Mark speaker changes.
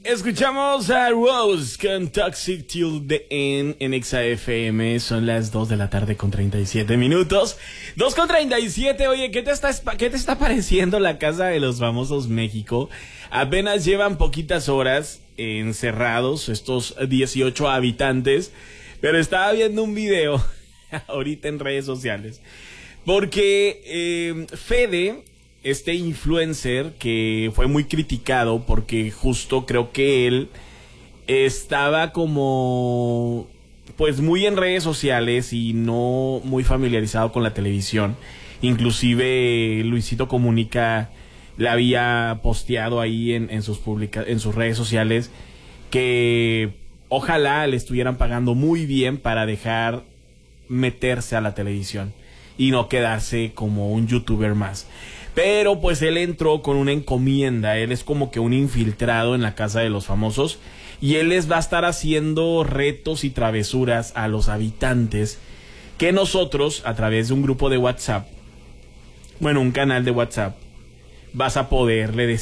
Speaker 1: Escuchamos a Rose con Toxic Till the End en XAFM. Son las 2 de la tarde con 37 minutos. 2 con 37. Oye, ¿qué te está pareciendo la Casa de los Famosos México? Apenas llevan poquitas horas encerrados estos 18 habitantes. Pero estaba viendo un video ahorita en redes sociales. Porque Fede, este influencer que fue muy criticado porque justo creo que él estaba como pues muy en redes sociales y no muy familiarizado con la televisión. Inclusive Luisito Comunica le había posteado ahí en sus redes sociales que ojalá le estuvieran pagando muy bien para dejar meterse a la televisión y no quedarse como un youtuber más. Pero pues él entró con una encomienda, él es como que un infiltrado en la Casa de los Famosos y él les va a estar haciendo retos y travesuras a los habitantes que nosotros a través de un grupo de WhatsApp, bueno, un canal de WhatsApp, vas a poderle